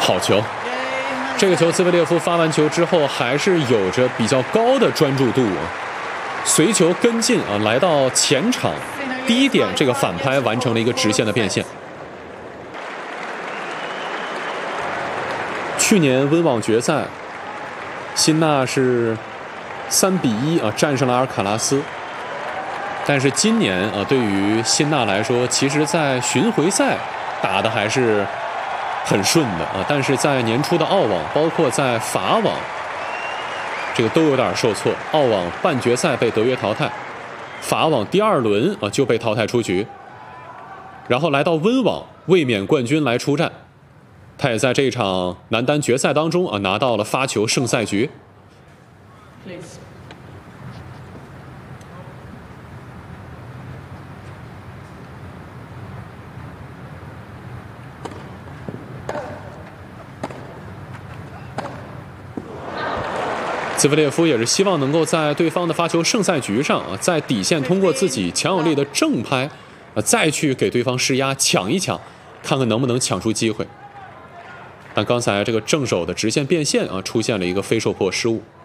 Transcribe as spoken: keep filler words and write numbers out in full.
好球！这个球，兹维列夫发完球之后还是有着比较高的专注度啊，随球跟进啊，来到前场，第一点这个反拍完成了一个直线的变现。去年温网决赛，辛纳是三比一啊战胜了阿尔卡拉斯，但是今年啊，对于辛纳来说，其实在巡回赛打的还是很顺的啊，但是在年初的澳网，包括在法网，这个都有点受挫。澳网半决赛被德约淘汰，法网第二轮啊就被淘汰出局，然后来到温网卫冕冠军来出战，他也在这场男单决赛当中啊拿到了发球胜赛局。Please. 兹维列夫也是希望能够在对方的发球胜赛局上啊，在底线通过自己强有力的正拍啊，再去给对方施压，抢一抢，看看能不能抢出机会。但刚才这个正手的直线变线啊，出现了一个非受迫失误。